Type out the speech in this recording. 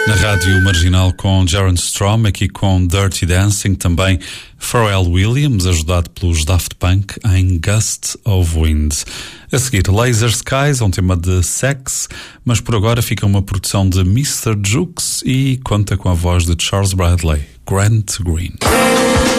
Na Rádio Marginal com Jaron Strom, aqui com Dirty Dancing, também Pharrell Williams, ajudado pelos Daft Punk em Gust of Wind. A seguir, Laser Skies, um tema de Sex, mas por agora fica uma produção de Mr. Jukes e conta com a voz de Charles Bradley, Grant Green.